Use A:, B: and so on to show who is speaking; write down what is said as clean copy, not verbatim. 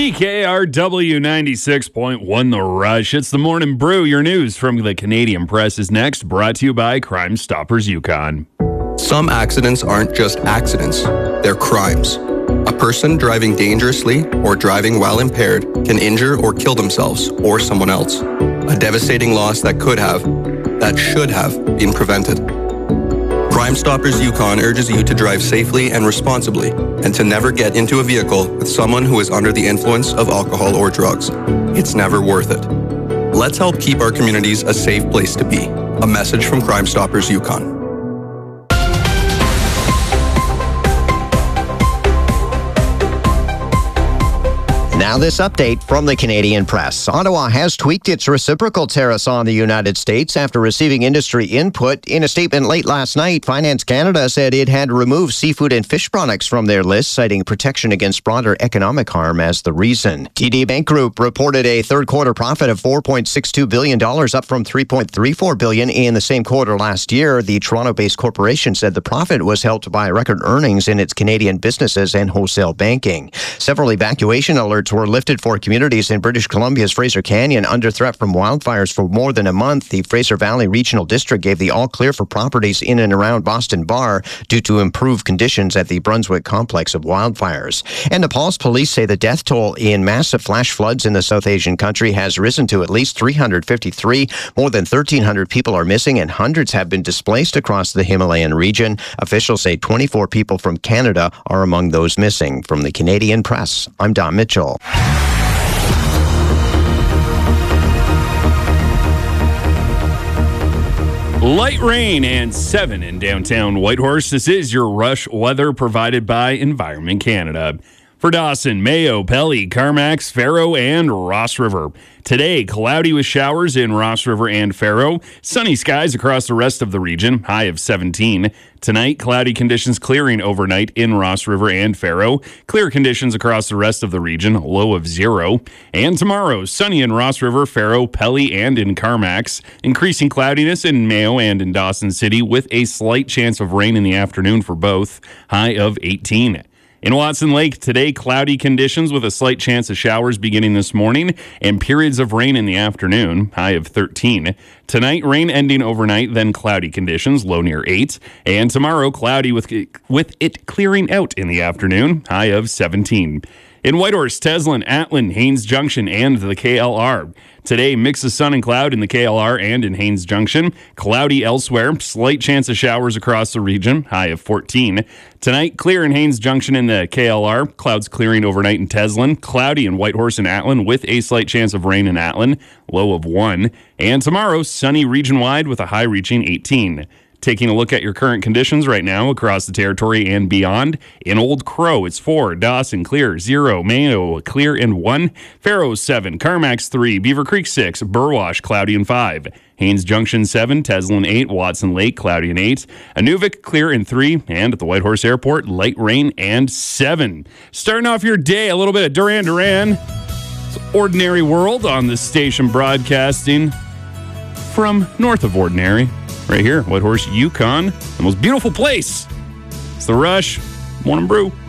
A: CKRW 96.1 The Rush. It's the Morning Brew. Your news from the Canadian Press is next, brought to you by Crime Stoppers Yukon.
B: Some accidents aren't just accidents, they're crimes. A person driving dangerously or driving while impaired can injure or kill themselves or someone else. A devastating loss that should have been prevented. Crime Stoppers Yukon urges you to drive safely and responsibly and to never get into a vehicle with someone who is under the influence of alcohol or drugs. It's never worth it. Let's help keep our communities a safe place to be. A message from Crime Stoppers Yukon.
C: Now this update from the Canadian Press. Ottawa has tweaked its reciprocal tariffs on the United States after receiving industry input. In a statement late last night, Finance Canada said it had removed seafood and fish products from their list, citing protection against broader economic harm as the reason. TD Bank Group reported a third-quarter profit of $4.62 billion, up from $3.34 billion in the same quarter last year. The Toronto-based corporation said the profit was helped by record earnings in its Canadian businesses and wholesale banking. Several evacuation alerts were lifted for communities in British Columbia's Fraser Canyon under threat from wildfires for more than a month. The Fraser Valley Regional District gave the all-clear for properties in and around Boston Bar due to improved conditions at the Brunswick complex of wildfires. And Nepal's police say the death toll in massive flash floods in the South Asian country has risen to at least 353. More than 1,300 people are missing and hundreds have been displaced across the Himalayan region. Officials say 24 people from Canada are among those missing. From the Canadian Press, I'm Don Mitchell.
A: Light rain and 7 in downtown Whitehorse. This is your rush weather provided by Environment Canada. For Dawson, Mayo, Pelly, Carmacks, Faro, and Ross River. Today, cloudy with showers in Ross River and Faro. Sunny skies across the rest of the region, high of 17. Tonight, cloudy conditions clearing overnight in Ross River and Faro. Clear conditions across the rest of the region, low of 0. And tomorrow, sunny in Ross River, Faro, Pelly, and in Carmacks. Increasing cloudiness in Mayo and in Dawson City with a slight chance of rain in the afternoon for both, high of 18. In Watson Lake, today, cloudy conditions with a slight chance of showers beginning this morning and periods of rain in the afternoon, high of 13. Tonight, rain ending overnight, then cloudy conditions, low near 8. And tomorrow, cloudy with it clearing out in the afternoon, high of 17. In Whitehorse, Teslin, Atlin, Haines Junction, and the KLR. Today, mix of sun and cloud in the KLR and in Haines Junction. Cloudy elsewhere. Slight chance of showers across the region. High of 14. Tonight, clear in Haines Junction in the KLR. Clouds clearing overnight in Teslin. Cloudy in Whitehorse and Atlin with a slight chance of rain in Atlin. Low of 1. And tomorrow, sunny region-wide with a high reaching 18. Taking a look at your current conditions right now across the territory and beyond. In Old Crow, it's 4. Dawson, clear, 0. Mayo, clear and 1. Faro, 7. Carmacks, 3. Beaver Creek, 6. Burwash, cloudy and 5. Haines Junction, 7. Teslin, 8. Watson Lake, cloudy and 8. Inuvik, clear and 3. And at the Whitehorse Airport, light rain and 7. Starting off your day, a little bit of Duran Duran. It's Ordinary World on the station broadcasting from north of Ordinary. Right here, Whitehorse, Yukon, the most beautiful place. It's The Rush, Morning Brew.